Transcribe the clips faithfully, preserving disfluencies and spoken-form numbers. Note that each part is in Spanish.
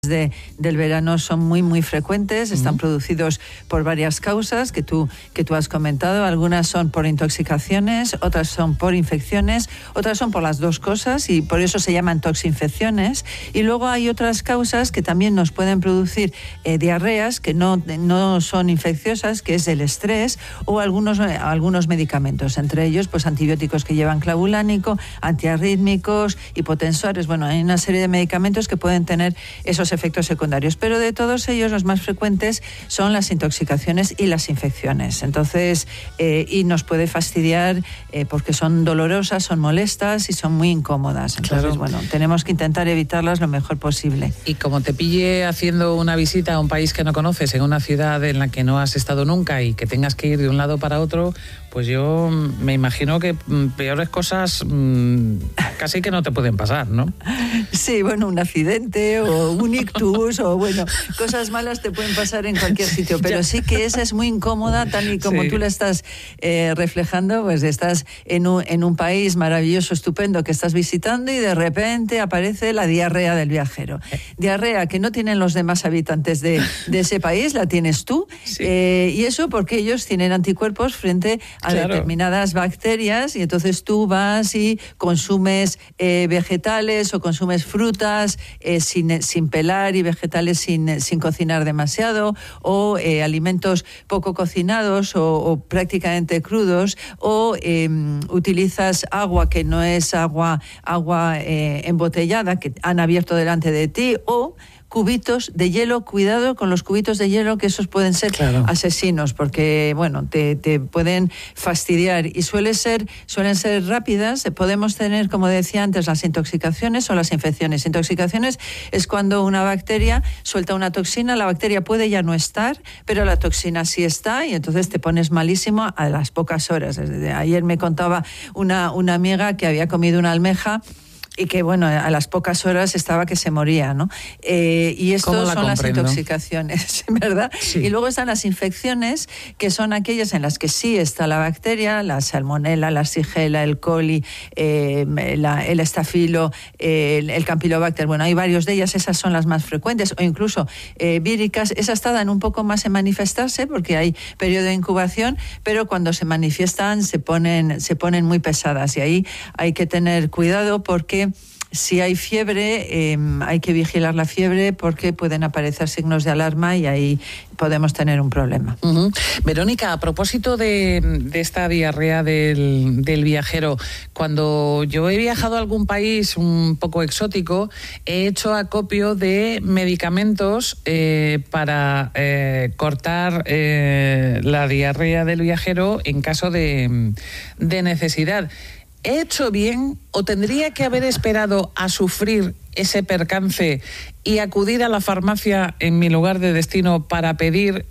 De, del verano son muy muy frecuentes, están uh-huh. producidos por varias causas que tú, que tú has comentado. Algunas son por intoxicaciones, otras son por infecciones, otras son por las dos cosas y por eso se llaman toxinfecciones. Y luego hay otras causas que también nos pueden producir eh, diarreas que no, no son infecciosas, que es el estrés o algunos, algunos medicamentos, entre ellos pues antibióticos que llevan clavulánico, antiarrítmicos, hipotensores. Bueno, hay una serie de medicamentos que pueden tener esos efectos secundarios, pero de todos ellos los más frecuentes son las intoxicaciones y las infecciones. Entonces, eh, y nos puede fastidiar eh, porque son dolorosas, son molestas y son muy incómodas. Entonces, claro. bueno, tenemos que intentar evitarlas lo mejor posible. Y como te pille haciendo una visita a un país que no conoces, en una ciudad en la que no has estado nunca y que tengas que ir de un lado para otro, pues yo me imagino que peores cosas mmm, casi que no te pueden pasar, ¿no? Sí, bueno, un accidente o un ictus o bueno, cosas malas te pueden pasar en cualquier sitio, pero sí que esa es muy incómoda, tal y como sí. tú la estás eh, reflejando, pues estás en un, en un país maravilloso, estupendo que estás visitando y de repente aparece la diarrea del viajero. Diarrea que no tienen los demás habitantes de, de ese país, la tienes tú, sí. eh, y eso porque ellos tienen anticuerpos frente a claro. determinadas bacterias y entonces tú vas y consumes eh, vegetales o consumes frutas eh, sin, sin pelar y vegetales sin, sin cocinar demasiado o eh, alimentos poco cocinados o, o prácticamente crudos o eh, utilizas agua que no es agua, agua eh, embotellada que han abierto delante de ti o cubitos de hielo. Cuidado con los cubitos de hielo, que esos pueden ser claro. asesinos, porque bueno, te, te pueden fastidiar y suele ser, suelen ser rápidas. Podemos tener, como decía antes, las intoxicaciones o las infecciones. Intoxicaciones es cuando una bacteria suelta una toxina, la bacteria puede ya no estar, pero la toxina sí está y entonces te pones malísimo a las pocas horas. Ayer me contaba una, una amiga que había comido una almeja y que, bueno, a las pocas horas estaba que se moría, ¿no? Eh, y estos son comprendo? las intoxicaciones, ¿verdad? Sí. Y luego están las infecciones, que son aquellas en las que sí está la bacteria, la salmonela, la shigella, el coli, eh, la, el estafilo, eh, el, el campylobacter. Bueno, hay varios de ellas, esas son las más frecuentes, o incluso eh, víricas. Esas tardan un poco más en manifestarse porque hay periodo de incubación, pero cuando se manifiestan se ponen, se ponen muy pesadas y ahí hay que tener cuidado porque si hay fiebre, eh, hay que vigilar la fiebre porque pueden aparecer signos de alarma y ahí podemos tener un problema. Uh-huh. Verónica, a propósito de, de esta diarrea del, del viajero, cuando yo he viajado a algún país un poco exótico, he hecho acopio de medicamentos eh, para eh, cortar eh, la diarrea del viajero en caso de, de necesidad. ¿He hecho bien o tendría que haber esperado a sufrir ese percance y acudir a la farmacia en mi lugar de destino para pedir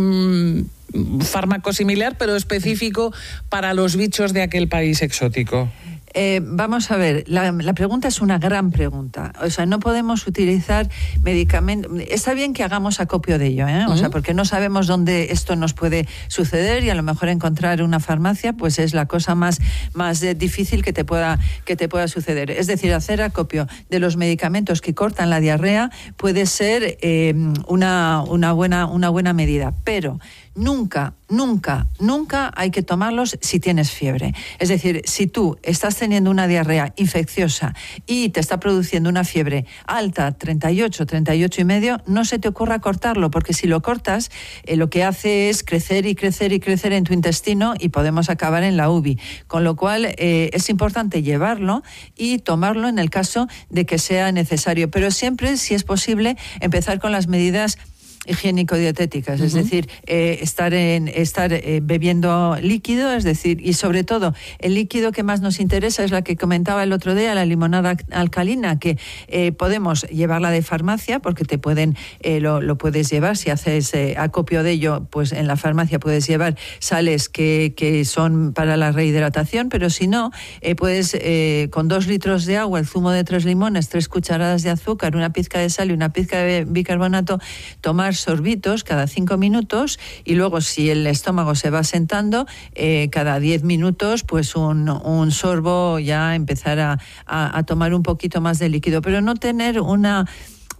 un fármaco similar pero específico para los bichos de aquel país exótico? Eh, vamos a ver, la, la pregunta es una gran pregunta. O sea, no podemos utilizar medicamentos. Está bien que hagamos acopio de ello, ¿eh? O uh-huh. sea, porque no sabemos dónde esto nos puede suceder y a lo mejor encontrar una farmacia, pues es la cosa más, más eh, difícil que te pueda que te pueda suceder. Es decir, hacer acopio de los medicamentos que cortan la diarrea puede ser eh, una, una buena una buena medida, pero nunca, nunca, nunca hay que tomarlos si tienes fiebre. Es decir, si tú estás teniendo una diarrea infecciosa y te está produciendo una fiebre alta, treinta y ocho, treinta y ocho y medio, no se te ocurra cortarlo, porque si lo cortas, eh, lo que hace es crecer y crecer y crecer en tu intestino y podemos acabar en la U B I. Con lo cual, eh, es importante llevarlo y tomarlo en el caso de que sea necesario. Pero siempre, si es posible, empezar con las medidas higiénico-dietéticas, uh-huh. es decir, eh, estar en estar eh, bebiendo líquido, es decir, y sobre todo el líquido que más nos interesa es la que comentaba el otro día, la limonada alcalina, que eh, podemos llevarla de farmacia porque te pueden eh, lo, lo puedes llevar si haces eh, acopio de ello, pues en la farmacia puedes llevar sales que, que son para la rehidratación, pero si no, eh, puedes eh, con dos litros de agua, el zumo de tres limones, tres cucharadas de azúcar, una pizca de sal y una pizca de bicarbonato, tomar sorbitos cada cinco minutos y luego si el estómago se va sentando, eh, cada diez minutos pues un, un sorbo, ya empezar a, a, a tomar un poquito más de líquido, pero no tener una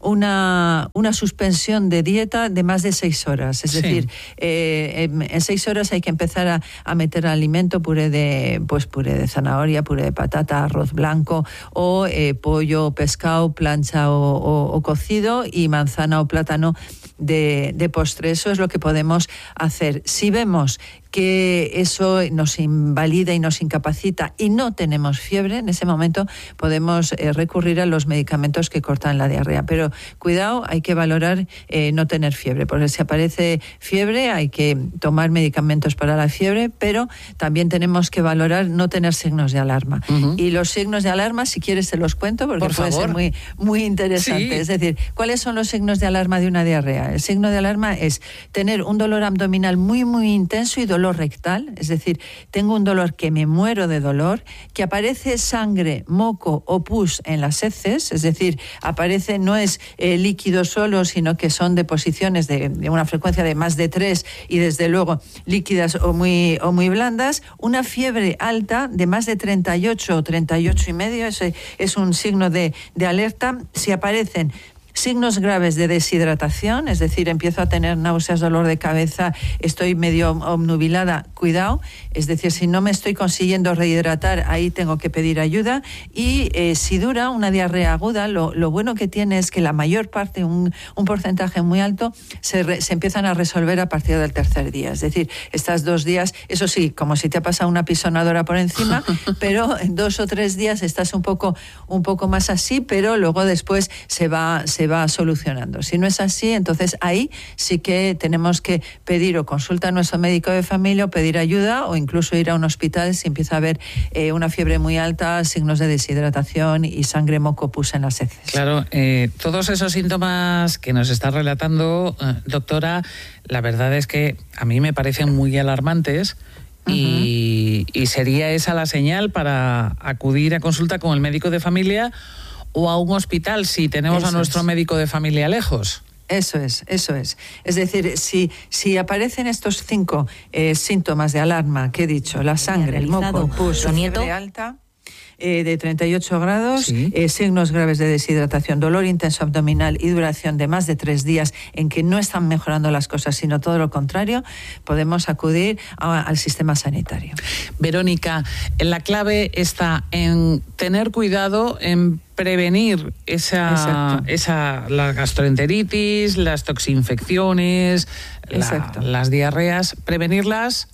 una, una suspensión de dieta de más de seis horas. Es sí. decir, eh, en, en seis horas hay que empezar a, a meter alimento, puré de, pues, puré de zanahoria, puré de patata, arroz blanco o eh, pollo, pescado, plancha o, o, o cocido y manzana o plátano de, de postre. Eso es lo que podemos hacer. Si vemos que eso nos invalida y nos incapacita y no tenemos fiebre, en ese momento podemos eh, recurrir a los medicamentos que cortan la diarrea. Pero cuidado, hay que valorar eh, no tener fiebre, porque si aparece fiebre hay que tomar medicamentos para la fiebre, pero también tenemos que valorar no tener signos de alarma. Uh-huh. Y los signos de alarma, si quieres te los cuento, porque Por puede favor. ser muy, muy interesante. Sí. Es decir, ¿cuáles son los signos de alarma de una diarrea? El signo de alarma es tener un dolor abdominal muy, muy intenso y dolor rectal, es decir, tengo un dolor que me muero de dolor, que aparece sangre, moco o pus en las heces, es decir, aparece, no es eh, líquido solo, sino que son deposiciones de, de una frecuencia de más de tres y desde luego líquidas o muy, o muy blandas, una fiebre alta de más de treinta y ocho o treinta y ocho y medio, ese es un signo de, de alerta. Si aparecen signos graves de deshidratación, es decir, empiezo a tener náuseas, dolor de cabeza, estoy medio obnubilada, cuidado, es decir, si no me estoy consiguiendo rehidratar, ahí tengo que pedir ayuda. Y eh, si dura una diarrea aguda, lo, lo bueno que tiene es que la mayor parte, un, un porcentaje muy alto, se, re, se empiezan a resolver a partir del tercer día, es decir, estas dos días, eso sí, como si te ha pasado una pisonadora por encima, pero en dos o tres días estás un poco, un poco más así, pero luego después se va, se va solucionando. Si no es así, entonces ahí sí que tenemos que pedir o consulta a nuestro médico de familia o pedir ayuda o incluso ir a un hospital si empieza a haber eh, una fiebre muy alta, signos de deshidratación y sangre, moco, pus en las heces. Claro, eh, todos esos síntomas que nos está relatando, eh, doctora, la verdad es que a mí me parecen muy alarmantes. Y, uh-huh. y sería esa la señal para acudir a consulta con el médico de familia o a un hospital si tenemos eso a nuestro es. médico de familia lejos. Eso es, eso es. Es decir, si, si aparecen estos cinco eh, síntomas de alarma que he dicho, la sangre, el moco, pus, fiebre alta, Eh, de treinta y ocho grados, sí. eh, signos graves de deshidratación, dolor intenso abdominal y duración de más de tres días en que no están mejorando las cosas, sino todo lo contrario, podemos acudir a, al sistema sanitario. Verónica, la clave está en tener cuidado, en prevenir esa, esa la gastroenteritis, las toxinfecciones, la, las diarreas, prevenirlas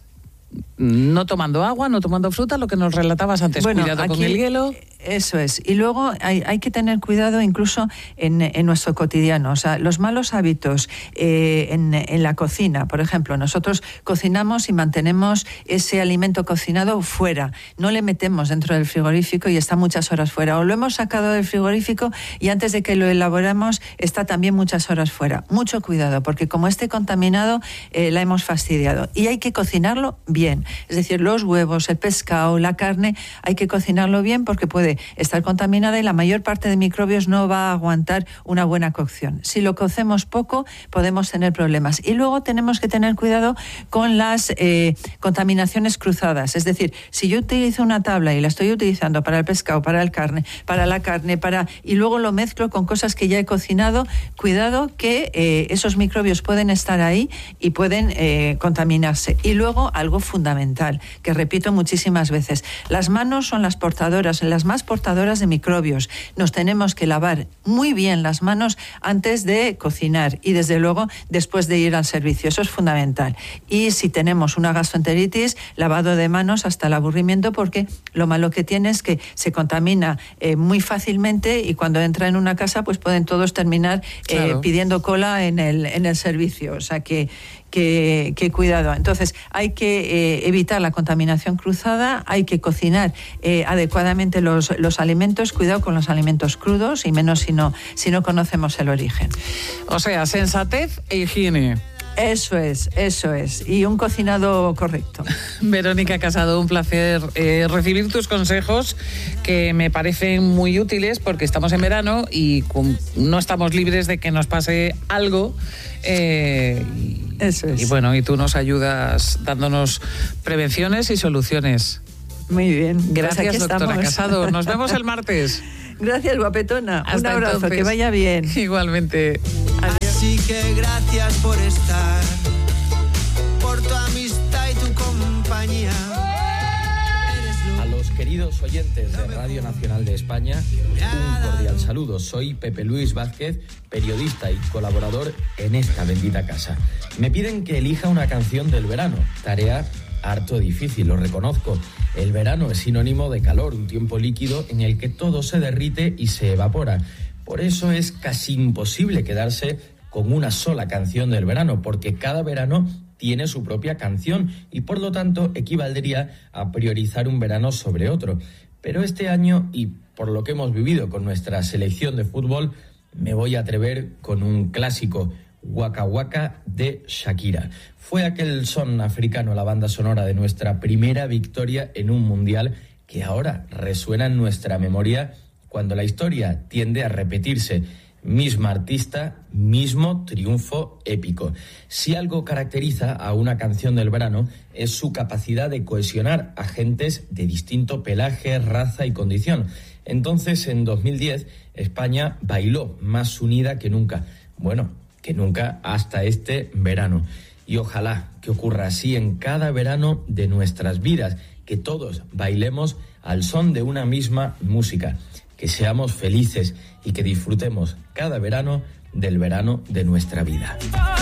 no tomando agua, no tomando fruta, lo que nos relatabas antes, bueno, cuidado aquí, con el hielo. Eso es. Y luego hay, hay que tener cuidado incluso en, en nuestro cotidiano. O sea, los malos hábitos eh, en, en la cocina, por ejemplo, nosotros cocinamos y mantenemos ese alimento cocinado fuera. No le metemos dentro del frigorífico y está muchas horas fuera. O lo hemos sacado del frigorífico y antes de que lo elaboremos está también muchas horas fuera. Mucho cuidado, porque como esté contaminado, eh, la hemos fastidiado. Y hay que cocinarlo bien. Es decir, los huevos, el pescado, la carne, hay que cocinarlo bien porque puede estar contaminada y la mayor parte de microbios no va a aguantar una buena cocción. Si lo cocemos poco, podemos tener problemas. Y luego tenemos que tener cuidado con las eh, contaminaciones cruzadas. Es decir, si yo utilizo una tabla y la estoy utilizando para el pescado, para el carne, para la carne, para y luego lo mezclo con cosas que ya he cocinado, cuidado que eh, esos microbios pueden estar ahí y pueden eh, contaminarse. Y luego algo fundamental, que repito muchísimas veces, las manos son las portadoras, las más portadoras de microbios. Nos tenemos que lavar muy bien las manos antes de cocinar y desde luego después de ir al servicio. Eso es fundamental. Y si tenemos una gastroenteritis, lavado de manos hasta el aburrimiento, porque lo malo que tiene es que se contamina eh, muy fácilmente y cuando entra en una casa pues pueden todos terminar eh, claro. pidiendo cola en el, en el servicio. O sea que Que, que cuidado. Entonces, hay que eh, evitar la contaminación cruzada, hay que cocinar eh, adecuadamente los, los alimentos, cuidado con los alimentos crudos y menos si no, si no conocemos el origen. O sea, sensatez e higiene. Eso es, eso es. Y un cocinado correcto. Verónica Casado, un placer eh, recibir tus consejos que me parecen muy útiles porque estamos en verano y no estamos libres de que nos pase algo. Eh, y, eso es. Y bueno, y tú nos ayudas dándonos prevenciones y soluciones. Muy bien. Gracias, pues doctora estamos. Casado. Nos vemos el martes. Gracias, guapetona. Hasta Un abrazo, entonces. que vaya bien. Igualmente. Adiós. Así que gracias por estar, por tu amistad y tu compañía. A los queridos oyentes de Radio Nacional de España, un cordial saludo. Soy Pepe Luis Vázquez, periodista y colaborador en esta bendita casa. Me piden que elija una canción del verano, tarea harto difícil, lo reconozco. El verano es sinónimo de calor, un tiempo líquido en el que todo se derrite y se evapora. Por eso es casi imposible quedarse con una sola canción del verano, porque cada verano tiene su propia canción y por lo tanto equivaldría a priorizar un verano sobre otro. Pero este año, y por lo que hemos vivido con nuestra selección de fútbol, me voy a atrever con un clásico, Waka Waka de Shakira. Fue aquel son africano la banda sonora de nuestra primera victoria en un mundial que ahora resuena en nuestra memoria cuando la historia tiende a repetirse. Misma artista, mismo triunfo épico. Si algo caracteriza a una canción del verano es su capacidad de cohesionar a gentes de distinto pelaje, raza y condición. Entonces, en dos mil diez, España bailó más unida que nunca. Bueno, que nunca hasta este verano. Y ojalá que ocurra así en cada verano de nuestras vidas, que todos bailemos al son de una misma música. Que seamos felices y que disfrutemos cada verano del verano de nuestra vida.